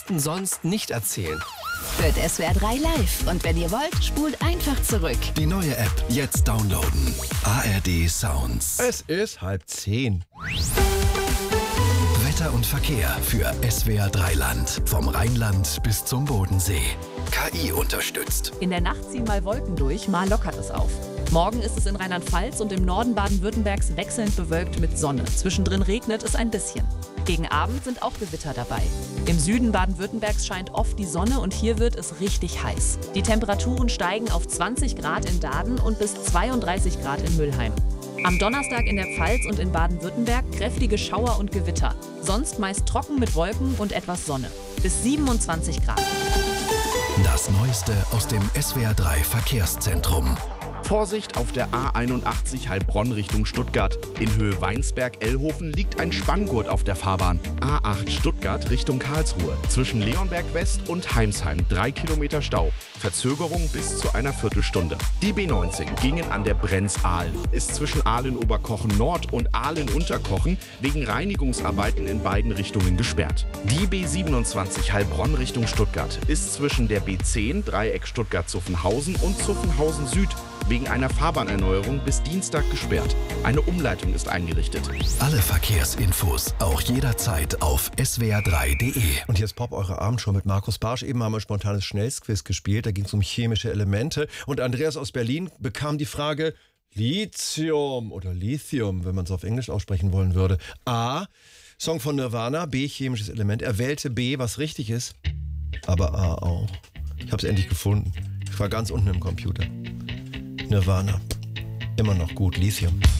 Journalisten sonst nicht erzählen. Hört SWR 3 live und wenn ihr wollt, spult einfach zurück. Die neue App jetzt downloaden. ARD Sounds. Es ist 9:30. Wetter und Verkehr für SWR 3 Land. Vom Rheinland bis zum Bodensee. KI unterstützt. In der Nacht ziehen mal Wolken durch, mal lockert es auf. Morgen ist es in Rheinland-Pfalz und im Norden Baden-Württembergs wechselnd bewölkt mit Sonne. Zwischendrin regnet es ein bisschen. Gegen Abend sind auch Gewitter dabei. Im Süden Baden-Württembergs scheint oft die Sonne und hier wird es richtig heiß. Die Temperaturen steigen auf 20 Grad in Dahden und bis 32 Grad in Mülheim. Am Donnerstag in der Pfalz und in Baden-Württemberg kräftige Schauer und Gewitter. Sonst meist trocken mit Wolken und etwas Sonne. Bis 27 Grad. Das Neueste aus dem SWR 3 Verkehrszentrum. Vorsicht auf der A81 Heilbronn Richtung Stuttgart. In Höhe Weinsberg-Ellhofen liegt ein Spanngurt auf der Fahrbahn. A8 Stuttgart Richtung Karlsruhe. Zwischen Leonberg West und Heimsheim 3 Kilometer Stau. Verzögerung bis zu einer Viertelstunde. Die B19 gingen an der Brenz-Ahlen. Ist zwischen Ahlen-Oberkochen Nord und Ahlen-Unterkochen wegen Reinigungsarbeiten in beiden Richtungen gesperrt. Die B27 Heilbronn Richtung Stuttgart ist zwischen der B10 Dreieck Stuttgart-Zuffenhausen und Zuffenhausen Süd wegen einer Fahrbahnerneuerung bis Dienstag gesperrt. Eine Umleitung ist eingerichtet. Alle Verkehrsinfos auch jederzeit auf swr3.de. Und hier ist Pop, eure Abendshow mit Markus Barsch. Eben haben wir ein spontanes Schnellsquiz gespielt. Da ging es um chemische Elemente. Und Andreas aus Berlin bekam die Frage Lithium oder Lithium, wenn man es auf Englisch aussprechen wollen würde. A, Song von Nirvana. B, chemisches Element. Er wählte B, was richtig ist. Aber A auch. Ich habe es endlich gefunden. Ich war ganz unten im Computer. Nirvana. Immer noch gut. Lithium.